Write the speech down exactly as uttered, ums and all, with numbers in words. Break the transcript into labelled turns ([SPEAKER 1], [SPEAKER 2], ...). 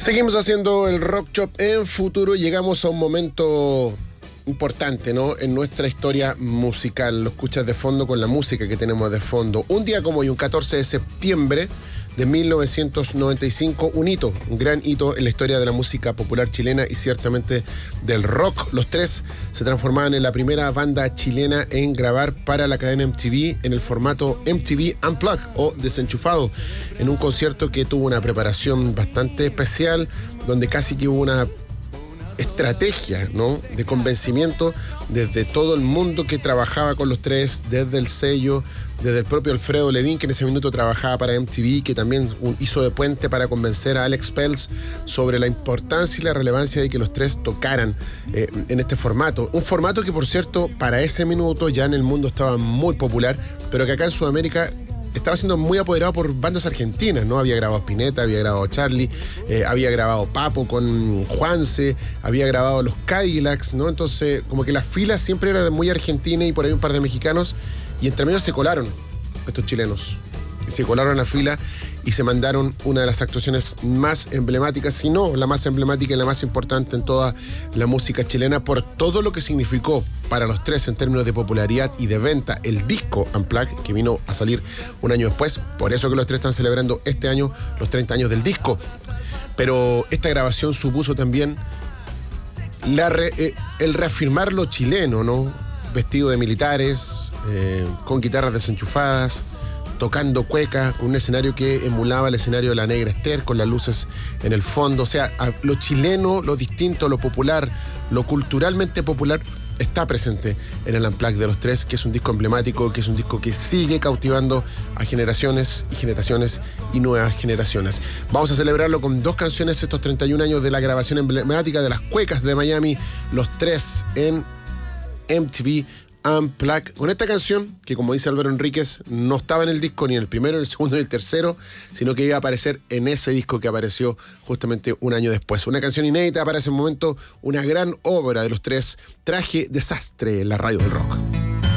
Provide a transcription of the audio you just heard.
[SPEAKER 1] Seguimos haciendo el Rock Shop en Futuro y llegamos a un momento importante, ¿no? En nuestra historia musical. Lo escuchas de fondo con la música que tenemos de fondo. Un día como hoy, un catorce de septiembre de mil novecientos noventa y cinco, un hito, un gran hito en la historia de la música popular chilena y ciertamente del rock. Los Tres se transformaban en la primera banda chilena en grabar para la cadena M T V en el formato M T V Unplugged o Desenchufado, en un concierto que tuvo una preparación bastante especial, donde casi que hubo una estrategia, ¿no?, de convencimiento desde todo el mundo que trabajaba con Los Tres, desde el sello, desde el propio Alfredo Levin, que en ese minuto trabajaba para M T V, que también hizo de puente para convencer a Alex Peltz sobre la importancia y la relevancia de que Los Tres tocaran eh, en este formato. Un formato que, por cierto, para ese minuto ya en el mundo estaba muy popular, pero que acá en Sudamérica estaba siendo muy apoderado por bandas argentinas, ¿no? Había grabado Spinetta, había grabado Charlie, eh, había grabado Papo con Juanse, había grabado los Cadillacs, ¿no? Entonces, como que la fila siempre era de muy argentina y por ahí un par de mexicanos, y entre medio se colaron estos chilenos. Se colaron a la fila y se mandaron una de las actuaciones más emblemáticas, si no la más emblemática y la más importante en toda la música chilena, por todo lo que significó para Los Tres en términos de popularidad y de venta el disco Unplugged, que vino a salir un año después. Por eso que Los Tres están celebrando este año los treinta años del disco. Pero esta grabación supuso también la re, eh, el reafirmar lo chileno, ¿no? Vestido de militares, eh, con guitarras desenchufadas, tocando cueca, con un escenario que emulaba el escenario de La Negra Esther, con las luces en el fondo. O sea, lo chileno, lo distinto, lo popular, lo culturalmente popular está presente en el Unplugged de Los Tres, que es un disco emblemático, que es un disco que sigue cautivando a generaciones y generaciones y nuevas generaciones. Vamos a celebrarlo con dos canciones, estos treinta y un años de la grabación emblemática de las cuecas de Miami, Los Tres en M T V Unplugged, con esta canción que, como dice Álvaro Enríquez, no estaba en el disco ni en el primero, en el segundo ni en el tercero, sino que iba a aparecer en ese disco que apareció justamente un año después. Una canción inédita para ese momento, una gran obra de Los Tres, Traje Desastre en la radio del rock.